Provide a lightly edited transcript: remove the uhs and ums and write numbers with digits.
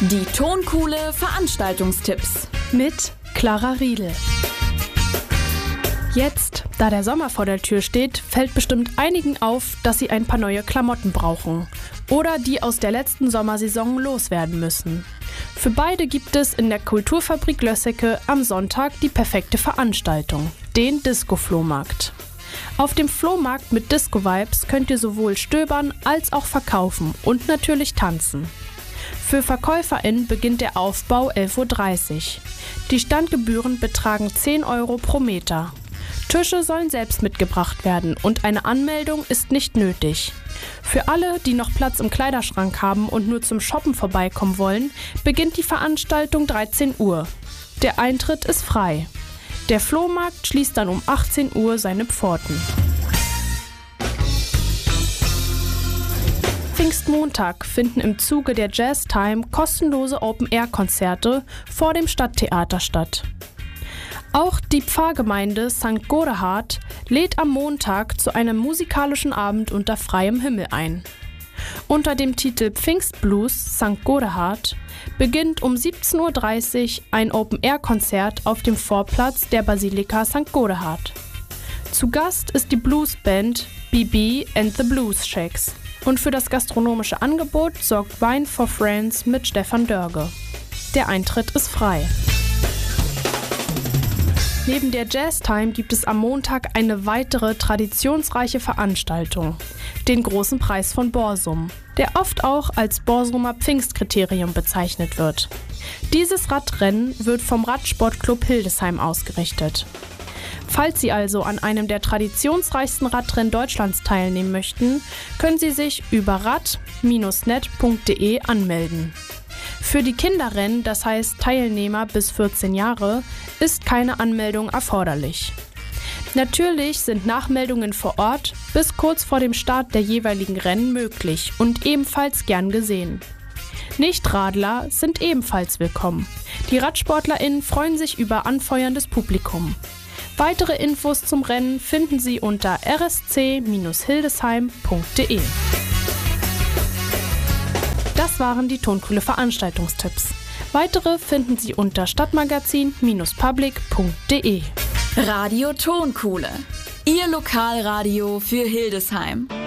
Die Tonkuhle Veranstaltungstipps mit Clara Riedel. Jetzt, da der Sommer vor der Tür steht, fällt bestimmt einigen auf, dass sie ein paar neue Klamotten brauchen oder die aus der letzten Sommersaison loswerden müssen. Für beide gibt es in der Kulturfabrik Lössecke am Sonntag die perfekte Veranstaltung, den Disco-Flohmarkt. Auf dem Flohmarkt mit Disco-Vibes könnt ihr sowohl stöbern als auch verkaufen und natürlich tanzen. Für VerkäuferInnen beginnt der Aufbau 11:30 Uhr. Die Standgebühren betragen 10 Euro pro Meter. Tische sollen selbst mitgebracht werden und eine Anmeldung ist nicht nötig. Für alle, die noch Platz im Kleiderschrank haben und nur zum Shoppen vorbeikommen wollen, beginnt die Veranstaltung 13 Uhr. Der Eintritt ist frei. Der Flohmarkt schließt dann um 18 Uhr seine Pforten. Pfingstmontag finden im Zuge der Jazztime kostenlose Open-Air-Konzerte vor dem Stadttheater statt. Auch die Pfarrgemeinde St. Godehard lädt am Montag zu einem musikalischen Abend unter freiem Himmel ein. Unter dem Titel Pfingstblues St. Godehard beginnt um 17:30 Uhr ein Open-Air-Konzert auf dem Vorplatz der Basilika St. Godehard. Zu Gast ist die Bluesband BB and the Blues Shakes. Und für das gastronomische Angebot sorgt Wine for Friends mit Stefan Dörge. Der Eintritt ist frei. Neben der Jazztime gibt es am Montag eine weitere traditionsreiche Veranstaltung, den Großen Preis von Borsum, der oft auch als Borsumer Pfingstkriterium bezeichnet wird. Dieses Radrennen wird vom Radsportclub Hildesheim ausgerichtet. Falls Sie also an einem der traditionsreichsten Radrennen Deutschlands teilnehmen möchten, können Sie sich über rad-net.de anmelden. Für die Kinderrennen, das heißt Teilnehmer bis 14 Jahre, ist keine Anmeldung erforderlich. Natürlich sind Nachmeldungen vor Ort bis kurz vor dem Start der jeweiligen Rennen möglich und ebenfalls gern gesehen. Nichtradler sind ebenfalls willkommen. Die RadsportlerInnen freuen sich über anfeuerndes Publikum. Weitere Infos zum Rennen finden Sie unter rsc-hildesheim.de. Das waren die Tonkuhle Veranstaltungstipps. Weitere finden Sie unter stadtmagazin-public.de. Radio Tonkuhle, Ihr Lokalradio für Hildesheim.